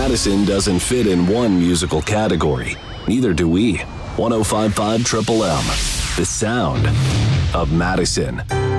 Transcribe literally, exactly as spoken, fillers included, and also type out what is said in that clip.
Madison doesn't fit in one musical category. Neither do we. one oh five point five Triple M, the sound of Madison.